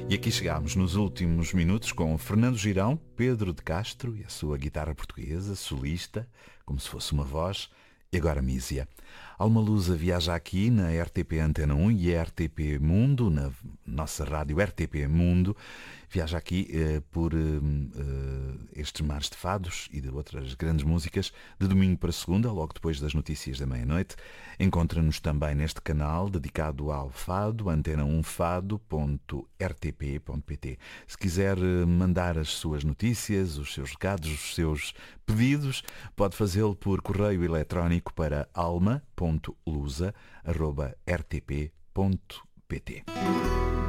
E aqui chegámos nos últimos minutos com Fernando Girão, Pedro de Castro e a sua guitarra portuguesa, solista, como se fosse uma voz, e agora Mísia. Alma Lusa viaja aqui na RTP Antena 1 e a RTP Mundo, na nossa rádio RTP Mundo, viaja aqui por estes mares de fados e de outras grandes músicas, de domingo para segunda, logo depois das notícias da meia-noite. Encontra-nos também neste canal dedicado ao fado, antena1fado.rtp.pt. Se quiser mandar as suas notícias, os seus recados, os seus pedidos, pode fazê-lo por correio eletrónico para alma.lusa@rtp.pt.